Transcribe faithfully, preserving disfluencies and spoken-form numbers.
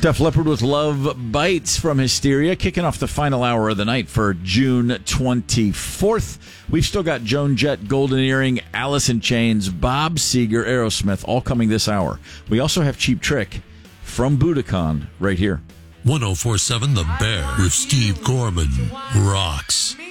Def Leppard with Love Bites from Hysteria, kicking off the final hour of the night for June twenty-fourth. We've still got Joan Jett, Golden Earring, Alice in Chains, Bob Seger, Aerosmith, all coming this hour. We also have Cheap Trick from Budokan right here. one oh four point seven The Bear with Steve Gorman rocks.